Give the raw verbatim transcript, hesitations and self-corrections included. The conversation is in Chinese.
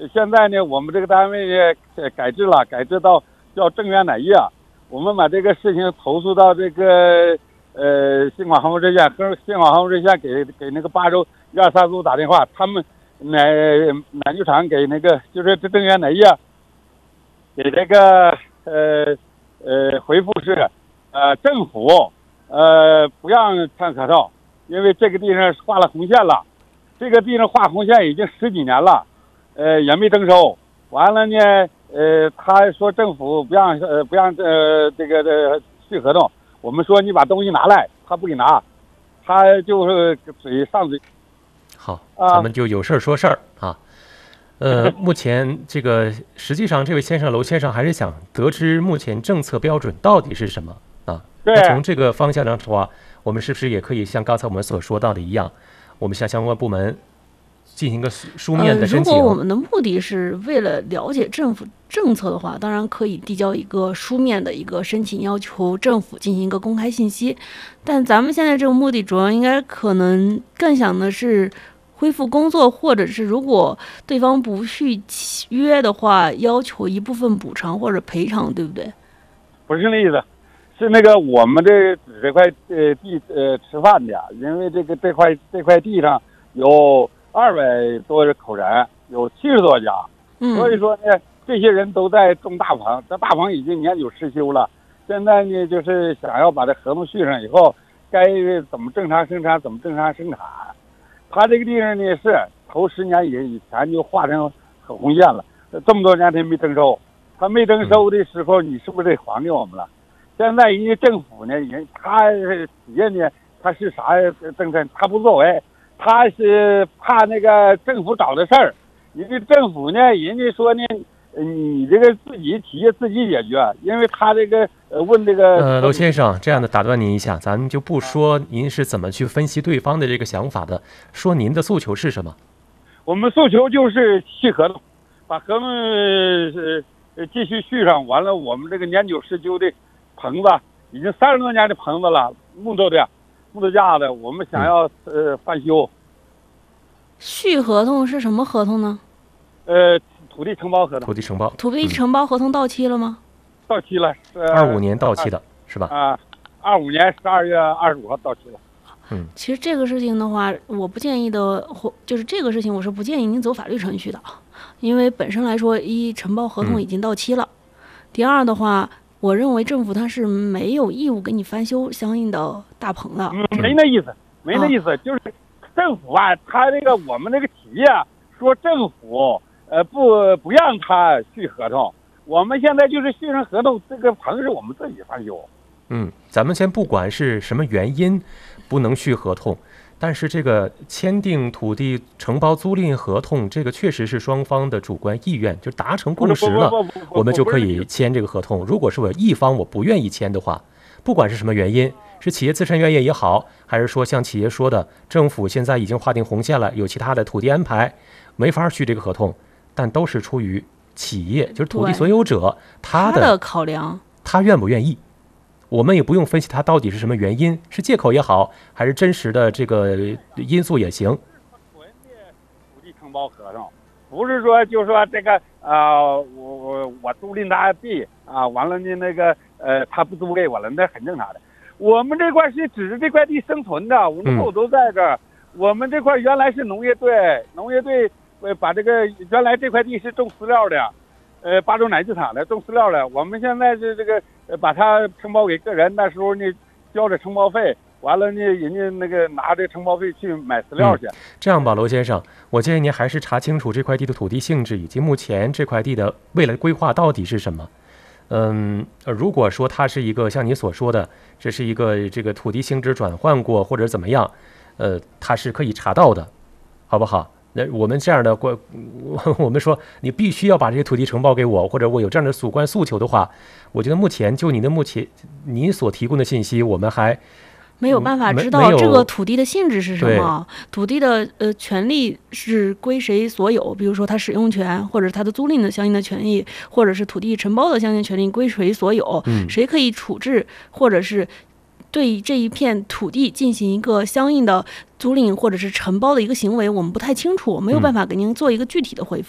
现在呢，我们这个单位呢改制了，改制到叫正源奶业。我们把这个事情投诉到这个呃新广航空热线，和新广航空热线给给那个巴州一二三组打电话，他们奶奶牛场给那个就是这正源奶业给这个呃呃回复是呃政府呃不让看合同，因为这个地方画了红线了，这个地方画红线已经十几年了，呃也没征收。完了呢，呃他说政府不让呃不让呃这个这续合同，我们说你把东西拿来，他不给拿，他就是嘴上嘴。 好，咱们就有事说事儿啊。呃，目前这个实际上，这位先生娄先生还是想得知目前政策标准到底是什么啊？ 对。 那从这个方向上的话，我们是不是也可以像刚才我们所说到的一样，我们向相关部门进行一个书面的申请？ 呃、如果我们的目的是为了了解政府政策的话，当然可以递交一个书面的一个申请，要求政府进行一个公开信息。但咱们现在这个目的主要应该可能更想的是恢复工作，或者是如果对方不续约的话，要求一部分补偿或者赔偿，对不对？ 不是那意思，是那个我们这这块呃地呃吃饭的，因为这个这块这块地上有二百多口人，有七十多家， 嗯， 所以说呢，这些人都在种大棚，这大棚已经年久失修了，现在呢就是想要把这合同续上以后，该怎么正常生产怎么正常生产。他这个地方呢是头十年以以前就划成红线了，这么多年他没征收，他没征收的时候，你是不是得还给我们了？现在人家政府呢，人他企业呢，他是啥政策，他不作为，他是怕那个政府找的事儿。人家政府呢，人家说呢，你这个自己企业自己解决，因为他这个呃问这个呃，娄先生，这样的打断您一下，咱们就不说您是怎么去分析对方的这个想法的，说您的诉求是什么？ 我们诉求就是续合同，把合同呃继续续上。完了，我们这个年久失修的棚子，已经三十多年的棚子了，木头的、木头架的，我们想要呃翻修。 续合同是什么合同呢？ 呃，土地承包合同。 土地承包。 土地承包合同到期了吗？ 嗯、到期了， 二五年到期的是吧？ 啊，二五年十二月二十五号到期了。 嗯， 其实这个事情的话，我不建议的，或就是这个事情，我是不建议您走法律程序的，因为本身来说，一承包合同已经到期了，嗯、第二的话，我认为政府它是没有义务给你翻修相应的大棚的。 嗯，没那意思，没那意思，啊、就是政府啊，他这个我们这个企业说政府呃不不让他续合同，我们现在就是续上合同，这个棚是我们自己翻修。 嗯，咱们先不管是什么原因不能续合同，但是这个签订土地承包租赁合同，这个确实是双方的主观意愿，就达成共识了，我们就可以签这个合同。如果是我一方我不愿意签的话，不管是什么原因，是企业自身愿意也好，还是说像企业说的，政府现在已经划定红线了，有其他的土地安排，没法续这个合同，但都是出于企业，就是土地所有者他的, 他的考量， 他愿不愿意。我们也不用分析它到底是什么原因，是借口也好，还是真实的这个因素也行。 纯的土地承包合同，不是说就说这个啊、呃，我我我租赁他地啊，完了呢那个呃他不租给我了，那很正常的。我们这块是指着这块地生存的，我们后都在这儿。嗯、我们这块原来是农业队，农业队呃把这个原来这块地是种饲料的。呃，巴州奶制厂的种饲料的，我们现在是这个呃把它承包给个人，那时候呢交着承包费，完了呢人家那个拿这承包费去买饲料去。 嗯、这样吧，娄先生，我建议您还是查清楚这块地的土地性质以及目前这块地的未来规划到底是什么。嗯，如果说它是一个像你所说的，这是一个这个土地性质转换过或者怎么样，呃，它是可以查到的，好不好？那我们这样的，我们说你必须要把这些土地承包给我，或者我有这样的主观诉求的话，我觉得目前就你的目前你所提供的信息，我们还没有办法知道这个土地的性质是什么，土地的呃权利是归谁所有，比如说它使用权，或者它的租赁的相应的权利，或者是土地承包的相应权利归谁所有， 嗯、 谁可以处置，或者是对这一片土地进行一个相应的租赁或者是承包的一个行为，我们不太清楚，没有办法给您做一个具体的回复。